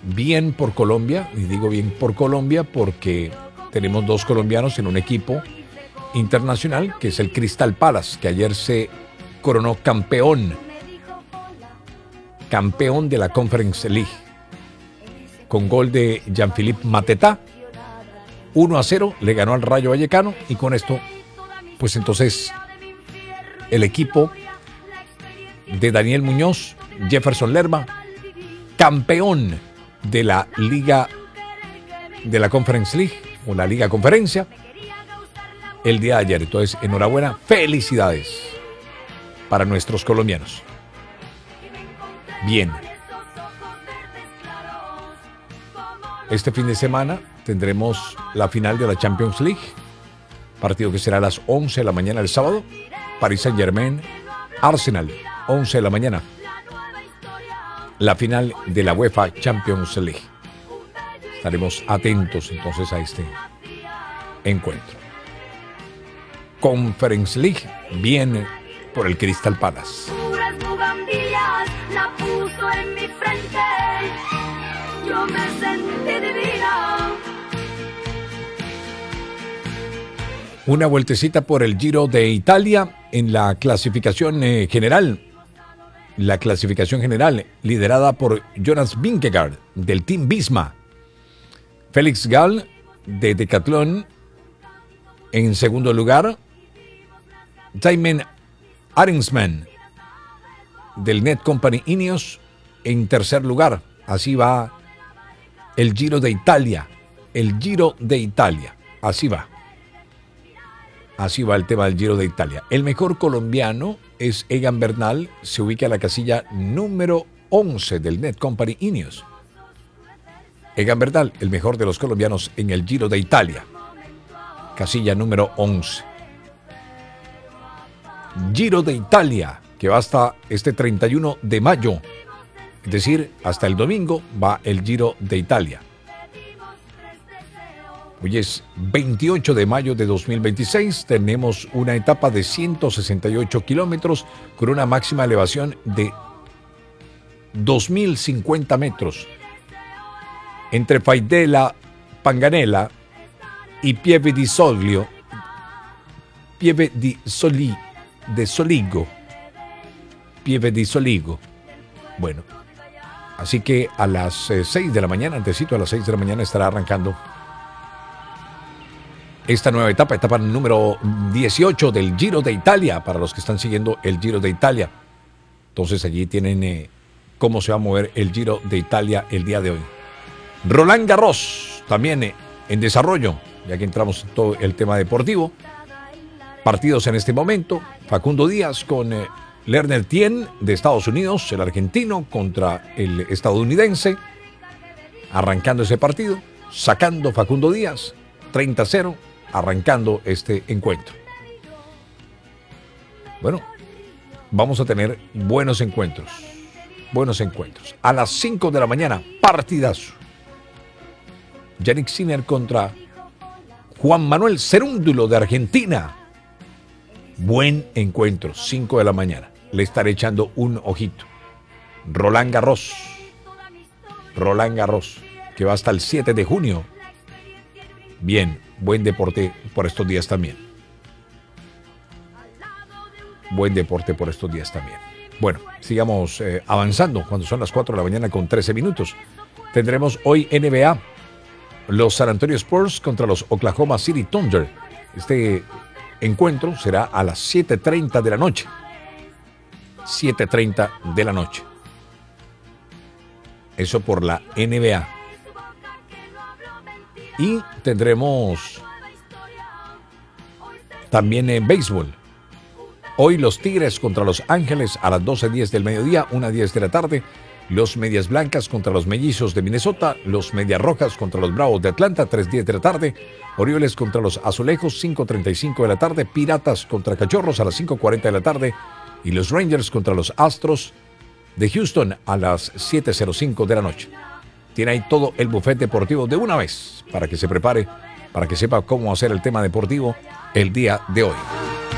bien por Colombia, y digo bien por Colombia porque tenemos 2 colombianos en un equipo internacional, que es el Crystal Palace, que ayer se coronó campeón de la Conference League, con gol de Jean-Philippe Mateta. 1-0 le ganó al Rayo Vallecano, y con esto, pues entonces, el equipo de Daniel Muñoz, Jefferson Lerma, campeón de la Liga de la Conference League, o la Liga Conferencia, el día de ayer. Entonces, enhorabuena, felicidades para nuestros colombianos. Bien. Este fin de semana tendremos la final de la Champions League, partido que será a las 11 de la mañana el sábado. Paris Saint-Germain, Arsenal, 11 de la mañana. La final de la UEFA Champions League. Estaremos atentos entonces a este encuentro. Conference League, bien por el Crystal Palace. Yo me sentí divina. Una vueltecita por el Giro de Italia en la clasificación general. La clasificación general liderada por Jonas Vingegaard del Team Visma. Félix Gall de Decathlon en segundo lugar. Thymen Arensman del Net Company Ineos en tercer lugar. Así va el Giro de Italia. El Giro de Italia. Así va. Así va el tema del Giro de Italia. El mejor colombiano es Egan Bernal. Se ubica en la casilla número 11 del Net Company Ineos. Egan Bernal, el mejor de los colombianos en el Giro de Italia. Casilla número 11. Giro de Italia, que va hasta este 31 de mayo. Es decir, hasta el domingo va el Giro de Italia. Hoy es 28 de mayo de 2026. Tenemos una etapa de 168 kilómetros con una máxima elevación de 2.050 metros. Entre Faidella, Panganella y Pieve di Soligo. Bueno, así que a las 6 de la mañana, antesito a las 6 de la mañana, estará arrancando esta nueva etapa número 18 del Giro de Italia, para los que están siguiendo el Giro de Italia. Entonces allí tienen cómo se va a mover el Giro de Italia el día de hoy. Roland Garros, también en desarrollo, ya que entramos en todo el tema deportivo. Partidos en este momento: Facundo Díaz con Lerner Tien de Estados Unidos, el argentino contra el estadounidense, arrancando ese partido, sacando Facundo Díaz, 30-0, arrancando este encuentro. Bueno, vamos a tener buenos encuentros. A las 5 de la mañana, partidazo. Yannick Sinner contra Juan Manuel Cerúndulo de Argentina. Buen encuentro, 5 de la mañana. Le estaré echando un ojito. Roland Garros, que va hasta el 7 de junio. Bien, buen deporte por estos días también. Bueno, sigamos avanzando cuando son las 4 de la mañana con 13 minutos. Tendremos hoy NBA. Los San Antonio Spurs contra los Oklahoma City Thunder. Este encuentro será a las 7:30 de la noche. 7:30 de la noche. Eso por la NBA. Y tendremos también en béisbol. Hoy los Tigres contra los Ángeles a las 12:10 del mediodía, 1:10 de la tarde. Los Medias Blancas contra los Mellizos de Minnesota. Los Medias Rojas contra los Bravos de Atlanta, 3:10 de la tarde. Orioles contra los Azulejos, 5:35 de la tarde. Piratas contra Cachorros a las 5:40 de la tarde. Y los Rangers contra los Astros de Houston a las 7:05 de la noche. Tiene ahí todo el buffet deportivo de una vez para que se prepare, para que sepa cómo hacer el tema deportivo el día de hoy.